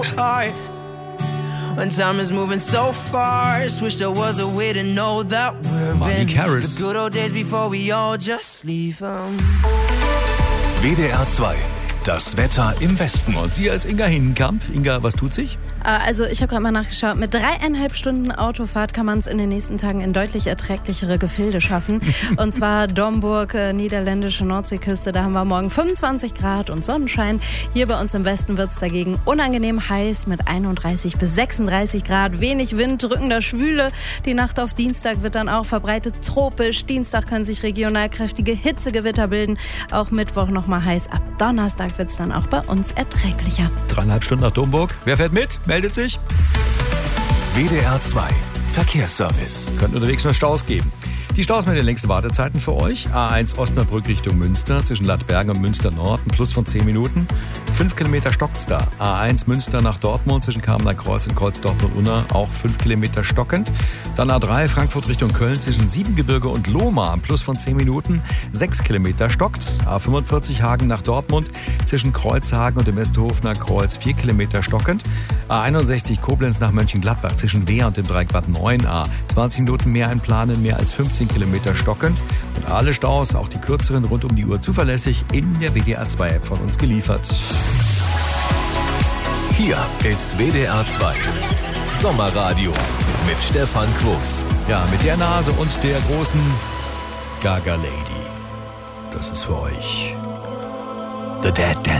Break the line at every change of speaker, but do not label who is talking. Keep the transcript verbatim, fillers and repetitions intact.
heart. When time is moving so fast, wish there was a way to know that we're in the good old days before we all just leave 'em.
W D R zwei. Das Wetter im Westen.
Und sie ist Inga Hindenkamp. Inga, was tut sich?
Also ich habe gerade mal nachgeschaut. Mit dreieinhalb Stunden Autofahrt kann man es in den nächsten Tagen in deutlich erträglichere Gefilde schaffen. Und zwar Domburg, äh, niederländische Nordseeküste. Da haben wir morgen fünfundzwanzig Grad und Sonnenschein. Hier bei uns im Westen wird es dagegen unangenehm heiß mit einunddreißig bis sechsunddreißig Grad. Wenig Wind, drückender Schwüle. Die Nacht auf Dienstag wird dann auch verbreitet tropisch. Dienstag können sich regional kräftige Hitzegewitter bilden. Auch Mittwoch nochmal heiß. Ab Donnerstag wird es dann auch bei uns erträglicher.
Dreieinhalb Stunden nach Domburg. Wer fährt mit? Meldet sich.
W D R zwei. Verkehrsservice.
Könnten unterwegs nur Staus geben. Die Staus mit den längsten Wartezeiten für euch. A eins Osnabrück Richtung Münster zwischen Lattbergen und Münster Nord, ein Plus von zehn Minuten. fünf Kilometer stockt's da. A eins Münster nach Dortmund zwischen Kamener Kreuz und Kreuz Dortmund-Unna, auch fünf Kilometer stockend. Dann A drei Frankfurt Richtung Köln zwischen Siebengebirge und Lohmar, ein Plus von zehn Minuten, sechs Kilometer stockt's. A fünfundvierzig Hagen nach Dortmund zwischen Kreuzhagen und dem Westhofener Kreuz, vier Kilometer stockend. A einundsechzig Koblenz nach Mönchengladbach zwischen Wehr und dem Dreieck Bad neun A, zwanzig Minuten mehr einplanen, mehr als fünfzehn Kilometer stockend. Und alle Staus, auch die kürzeren, rund um die Uhr zuverlässig in der W D R zwei App von uns geliefert.
Hier ist W D R zwei. Sommerradio mit Stefan Quos.
Ja, mit der Nase und der großen Gaga Lady. Das ist für euch The Dead Dance.